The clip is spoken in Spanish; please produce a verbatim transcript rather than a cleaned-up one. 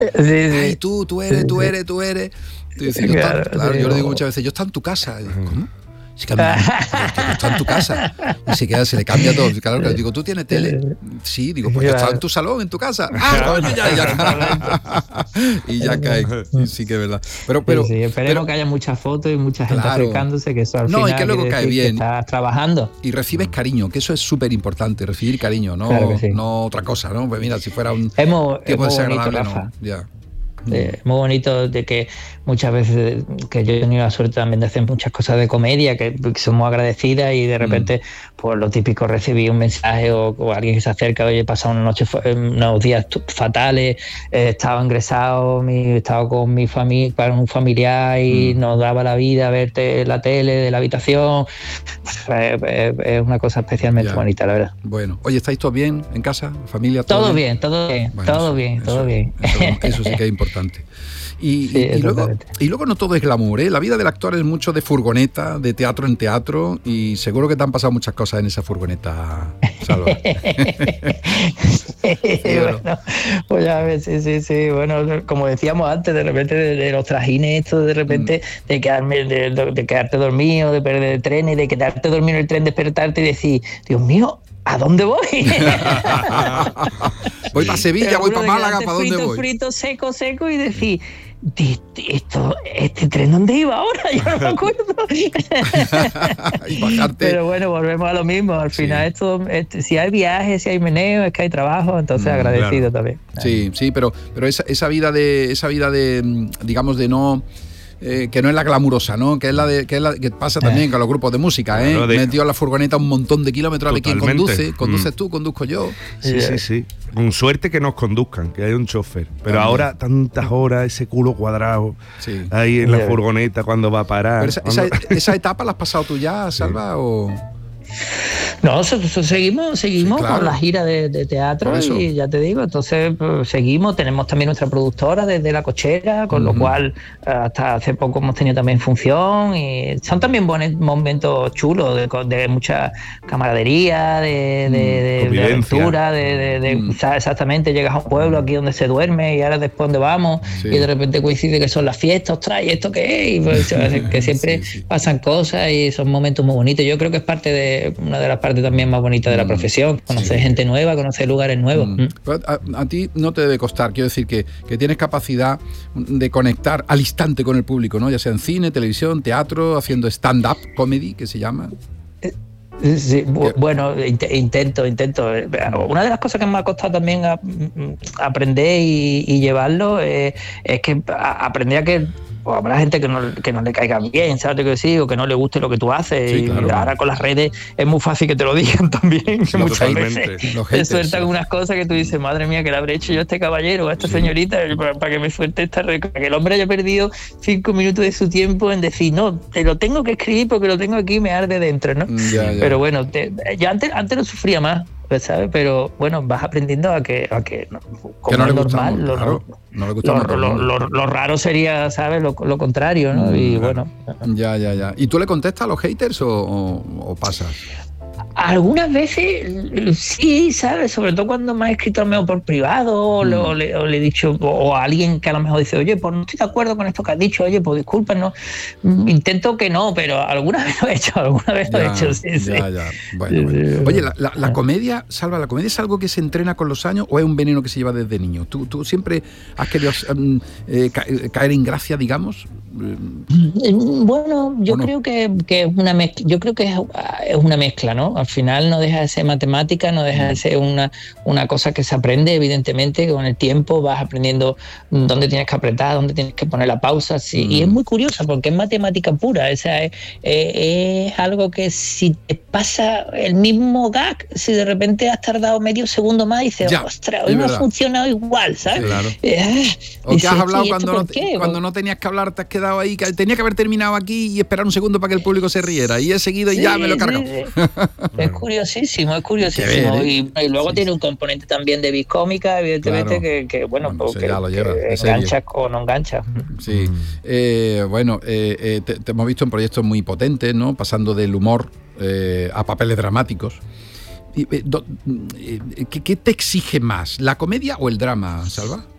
Sí, sí. Ay, tú, tú eres, tú eres, tú eres. Tú dices, yo Claro, está- claro, sí, yo le digo o- muchas veces, yo está en tu casa. Y digo, ¿cómo? Es que a mí, pero que tú estás en tu casa. Y se queda, se le cambia todo. Claro, que digo, ¿tú tienes tele? Sí, digo, pues yo estaba en tu salón, en tu casa. Ah, coño, ya, ya. Y ya cae. Y sí que es verdad. Pero, Sí, pero, sí, esperemos pero, que haya muchas fotos y mucha gente claro. acercándose, que eso al No, y final que luego quiere cae decir que bien. estás trabajando. Y recibes cariño, que eso es súper importante, recibir cariño, no, Claro que sí. no otra cosa, ¿no? Pues mira, si fuera un Es muy, es tiempo muy bonito, desagradable, Rafa. no, ya. Eh, muy bonito de que muchas veces que yo he tenido la suerte también de hacer muchas cosas de comedia que, que somos agradecidas y de repente mm. pues lo típico recibí un mensaje o, o alguien que se acerca, oye, he pasado una noche, unos días fatales, eh, estaba ingresado, mi, estaba con mi familia, con un familiar y mm. nos daba la vida verte en la tele de la habitación. Es, es, es una cosa especialmente ya. bonita, la verdad. Bueno, oye, ¿estáis todos bien en casa, familia? Todo, todo bien? bien, todo bien, bueno, todo eso, bien, eso, todo bien. Eso, eso sí que es importante. Y, sí, y, y, luego, y luego no todo es glamour, ¿eh? La vida del actor es mucho de furgoneta, de teatro en teatro, y seguro que te han pasado muchas cosas en esa furgoneta, Salva. sí, sí, bueno, pues ya ves, sí, sí, sí. Bueno, como decíamos antes, de repente de, de los trajines estos, de repente mm. de, quedarme, de, de, de quedarte dormido, de perder el tren y de quedarte dormido en el tren, despertarte y decir, Dios mío, ¿a dónde voy? Voy para Sevilla, voy para Málaga, ¿para dónde frito, voy? Frito, seco, seco y decir, esto, este tren, ¿dónde iba ahora? Yo no me acuerdo. Y bajarte. Pero bueno, volvemos a lo mismo. Al final, sí. esto, este, si hay viajes, si hay meneo, es que hay trabajo, entonces mm, agradecido claro. también. Sí, sí, pero, pero esa, esa vida de, esa vida de, digamos, de no. Eh, que no es la glamurosa, ¿no? Que es la de, que es la que pasa también con los grupos de música, ¿eh? Claro, de... Metió a la furgoneta un montón de kilómetros. Totalmente. A ver quién conduce. Conduces mm. tú, conduzco yo. Sí, sí, sí. Con suerte que nos conduzcan, que hay un chofer. Pero también. Ahora tantas horas, ese culo cuadrado sí. ahí en la furgoneta cuando va a parar. Pero esa, cuando... esa, esa etapa la has pasado tú ya, Salva, sí. o... No, so, so, seguimos, seguimos sí, claro. con la gira de, de teatro y ya te digo, entonces pues, seguimos, tenemos también nuestra productora desde La Cochera, con uh-huh. lo cual hasta hace poco hemos tenido también función y son también buenos momentos chulos de, de mucha camaradería, de, de, de, de aventura, de, de, de mm. exactamente, llegas a un pueblo aquí donde se duerme y ahora después donde vamos sí. y de repente coincide que son las fiestas, ostras, ¿y esto qué es? Y pues, que siempre sí, sí. pasan cosas y son momentos muy bonitos. Yo creo que es parte de una de las partes también más bonitas de la profesión, conocer sí. gente nueva, conocer lugares nuevos. Mm. A, a ti no te debe costar, quiero decir que, que tienes capacidad de conectar al instante con el público, ¿no? Ya sea en cine, televisión, teatro, haciendo stand-up comedy, que se llama. Sí, bueno, intento, intento. Una de las cosas que me ha costado también a, a aprender y, y llevarlo es, es que a, aprender a que o habrá gente que no, que no le caiga bien, ¿sabes lo que sí? O que no le guste lo que tú haces. Sí, y claro. ahora con las redes es muy fácil que te lo digan también. Sí, muchas totalmente. veces Los te haters, sueltan sí. unas cosas que tú dices, madre mía, que le habré hecho yo a este caballero o a esta sí. señorita para, para que me suelte esta red. Para que el hombre haya perdido cinco minutos de su tiempo en decir, no, te lo tengo que escribir porque lo tengo aquí y me arde dentro, ¿no? Ya, ya. Pero bueno, te, yo antes, antes lo sufría más. ¿Sabes? Pero bueno, vas aprendiendo a que, a que como que no es le normal, gustamos, lo, claro, no le lo, lo, lo, lo raro sería, ¿sabes? Lo, lo contrario, ¿no? Mm, y claro. bueno. Ya, ya, ya. ¿Y tú le contestas a los haters o, o, o pasas? Algunas veces sí, ¿sabes? Sobre todo cuando me ha escrito al menos por privado, mm. o, le, o le he dicho, o a alguien que a lo mejor dice, oye, pues no estoy de acuerdo con esto que has dicho, oye, pues disculpa, no. Intento que no, pero alguna vez lo he hecho, alguna vez ya, lo he hecho, sí, ya, sí. Ya. Bueno, bueno. Oye, la, la, la comedia, Salva, ¿la comedia es algo que se entrena con los años o es un veneno que se lleva desde niño? ¿Tú, tú siempre has querido um, eh, caer en gracia, digamos? Bueno, yo no? creo que, que es una mezcla, yo creo que es, es una mezcla, ¿no? Al final no deja de ser matemática, no deja de ser una, una cosa que se aprende, evidentemente, que con el tiempo vas aprendiendo dónde tienes que apretar, dónde tienes que poner la pausa, sí, mm. y es muy curiosa porque es matemática pura, o sea, es, es algo que si te pasa el mismo gag, si de repente has tardado medio segundo más y dices, ya, ostras, hoy no ha funcionado igual, ¿sabes? Sí, claro. Eh, o que has hablado cuando no, cuando no tenías que hablar, te has quedado ahí, que tenía que haber terminado aquí y esperar un segundo para que el público se riera, y he seguido y sí, ya me lo he cargado. Sí, sí. Es curiosísimo, es curiosísimo. Ver, ¿eh? y, y luego sí, tiene un componente también de biscómica, evidentemente, claro. que, que bueno, bueno que, lo lleva, que engancha o no engancha. Sí, eh, bueno, eh, eh, te, te hemos visto en proyectos muy potentes, ¿no? Pasando del humor eh, a papeles dramáticos. ¿Qué, ¿Qué te exige más, la comedia o el drama, Salva?